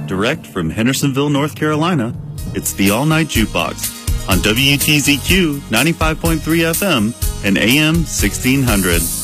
Direct from Hendersonville, North Carolina, it's the All Night Jukebox on WTZQ 95.3 FM and AM 1600.